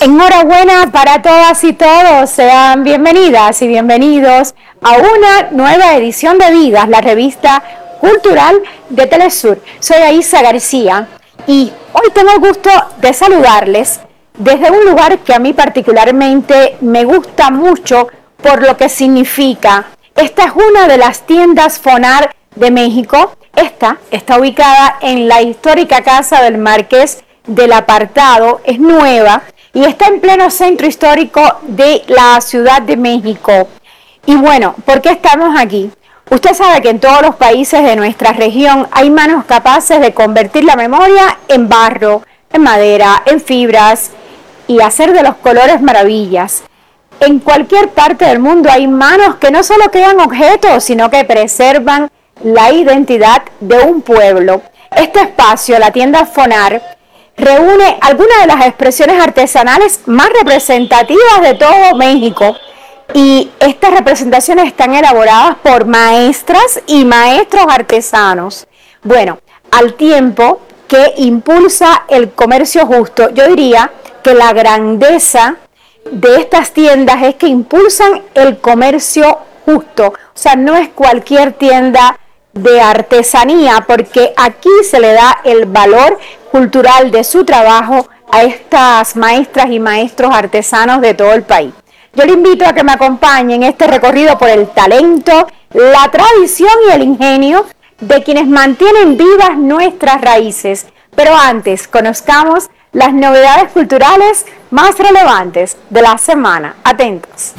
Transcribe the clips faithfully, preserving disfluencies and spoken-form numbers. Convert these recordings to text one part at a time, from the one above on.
Enhorabuena para todas y todos, sean bienvenidas y bienvenidos a una nueva edición de Vidas, la revista cultural de Telesur. Soy Aisa García y hoy tengo el gusto de saludarles desde un lugar que a mí particularmente me gusta mucho por lo que significa. Esta es una de las tiendas Fonar de México. Esta está ubicada en la histórica Casa del Marqués del Apartado, es nueva y está en pleno centro histórico de la Ciudad de México. Y bueno, ¿por qué estamos aquí? Usted sabe que en todos los países de nuestra región hay manos capaces de convertir la memoria en barro, en madera, en fibras y hacer de los colores maravillas. En cualquier parte del mundo hay manos que no solo crean objetos, sino que preservan la identidad de un pueblo. Este espacio, la tienda Fonar, reúne algunas de las expresiones artesanales más representativas de todo México y estas representaciones están elaboradas por maestras y maestros artesanos. Bueno, al tiempo que impulsa el comercio justo, yo diría que la grandeza de estas tiendas es que impulsan el comercio justo, o sea, no es cualquier tienda de artesanía, porque aquí se le da el valor cultural de su trabajo a estas maestras y maestros artesanos de todo el país. Yo le invito a que me acompañen en este recorrido por el talento, la tradición y el ingenio de quienes mantienen vivas nuestras raíces. Pero antes, conozcamos las novedades culturales más relevantes de la semana. Atentos.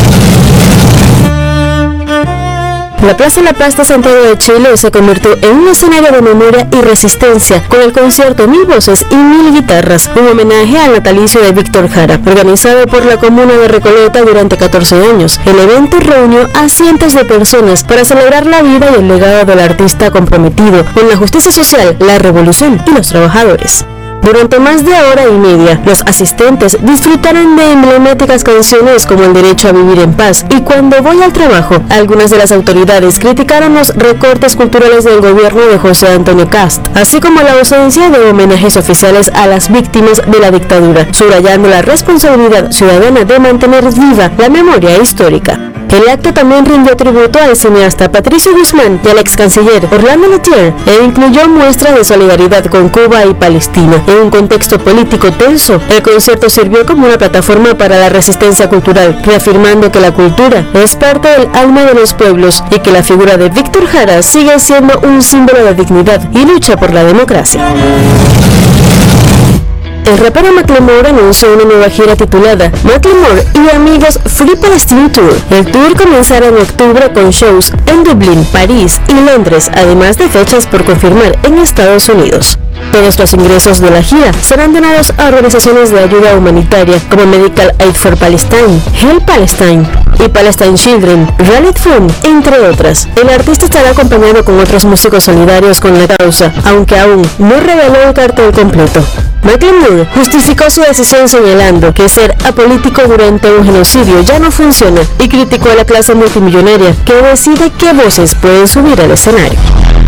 La Plaza La Paz de Santiago de Chile se convirtió en un escenario de memoria y resistencia con el concierto Mil Voces y Mil Guitarras, un homenaje al natalicio de Víctor Jara, organizado por la comuna de Recoleta durante catorce años. El evento reunió a cientos de personas para celebrar la vida y el legado del artista comprometido con la justicia social, la revolución y los trabajadores. Durante más de hora y media, los asistentes disfrutaron de emblemáticas canciones como El Derecho a Vivir en Paz y Cuando Voy al Trabajo. Algunas de las autoridades criticaron los recortes culturales del gobierno de José Antonio Kast, así como la ausencia de homenajes oficiales a las víctimas de la dictadura, subrayando la responsabilidad ciudadana de mantener viva la memoria histórica. El acto también rindió tributo al cineasta Patricio Guzmán y al ex canciller Orlando Letelier e incluyó muestras de solidaridad con Cuba y Palestina. En un contexto político tenso, el concierto sirvió como una plataforma para la resistencia cultural, reafirmando que la cultura es parte del alma de los pueblos y que la figura de Víctor Jara sigue siendo un símbolo de dignidad y lucha por la democracia. El rapero Macklemore anunció una nueva gira titulada Macklemore y Amigos Free Palestine Tour. El tour comenzará en octubre con shows en Dublín, París y Londres, además de fechas por confirmar en Estados Unidos. Todos los ingresos de la gira serán donados a organizaciones de ayuda humanitaria como Medical Aid for Palestine, Help Palestine y Palestine Children, Rally Fund, entre otras. El artista estará acompañado con otros músicos solidarios con la causa, aunque aún no reveló el cartel completo. Macklemore justificó su decisión señalando que ser apolítico durante un genocidio ya no funciona y criticó a la clase multimillonaria que decide qué voces pueden subir al escenario.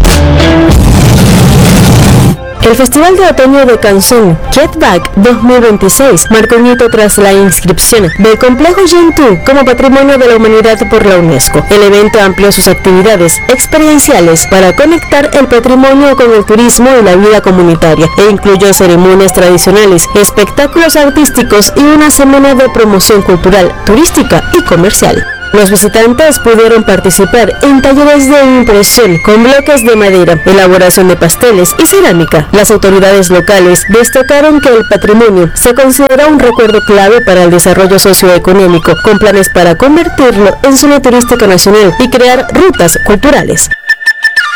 El Festival de Otoño de Canción Get Back dos mil veintiséis marcó un hito tras la inscripción del complejo Gentoo como Patrimonio de la Humanidad por la UNESCO. El evento amplió sus actividades experienciales para conectar el patrimonio con el turismo y la vida comunitaria e incluyó ceremonias tradicionales, espectáculos artísticos y una semana de promoción cultural, turística y comercial. Los visitantes pudieron participar en talleres de impresión con bloques de madera, elaboración de pasteles y cerámica. Las autoridades locales destacaron que el patrimonio se considera un recuerdo clave para el desarrollo socioeconómico, con planes para convertirlo en zona turística nacional y crear rutas culturales.